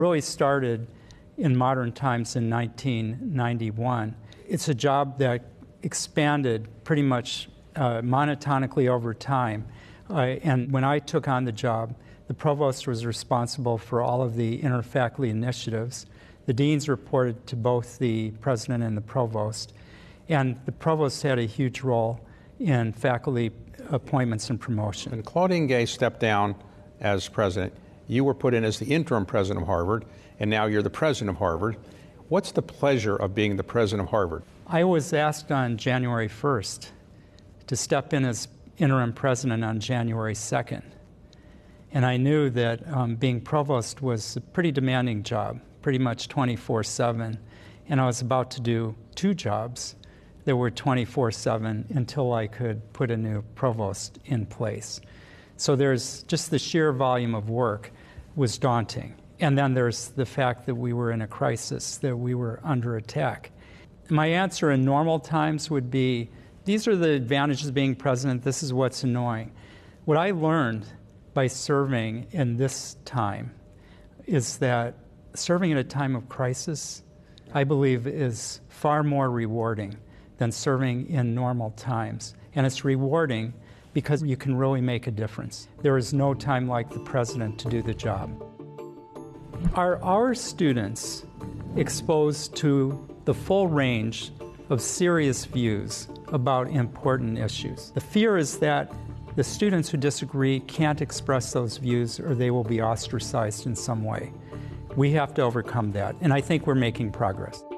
Really started in modern times in 1991. It's a job that expanded pretty much monotonically over time. And when I took on the job, the provost was responsible for all of the interfaculty initiatives. The deans reported to both the president and the provost. And the provost had a huge role in faculty appointments and promotion. When Claudine Gay stepped down as president, you were put in as the interim president of Harvard, and now you're the president of Harvard. What's the pleasure of being the president of Harvard? I was asked on January 1st to step in as interim president on January 2nd. And I knew that being provost was a pretty demanding job, pretty much 24/7. And I was about to do two jobs that were 24/7 until I could put a new provost in place. So there's just the sheer volume of work was daunting. And then there's the fact that we were in a crisis, that we were under attack. My answer in normal times would be, these are the advantages of being president, this is what's annoying. What I learned by serving in this time is that serving at a time of crisis, I believe, is far more rewarding than serving in normal times. And it's rewarding because you can really make a difference. There is no time like the president to do the job. Are our students exposed to the full range of serious views about important issues? The fear is that the students who disagree can't express those views or they will be ostracized in some way. We have to overcome that, and I think we're making progress.